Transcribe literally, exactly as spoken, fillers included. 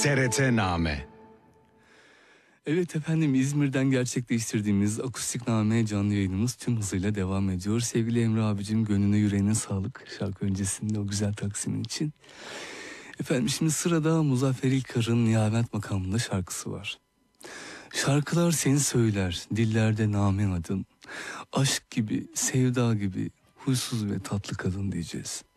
T R T Name. Evet efendim, İzmir'den gerçekleştirdiğimiz Akustik Name canlı yayınımız tüm hızıyla devam ediyor. Sevgili Emre abicim, gönlüne yüreğine sağlık şarkı öncesinde o güzel taksimin için. Efendim şimdi sırada Muzaffer İlkar'ın Nihamet makamında şarkısı var. Şarkılar seni söyler, dillerde namen adın. Aşk gibi, sevda gibi, huysuz ve tatlı kadın diyeceğiz.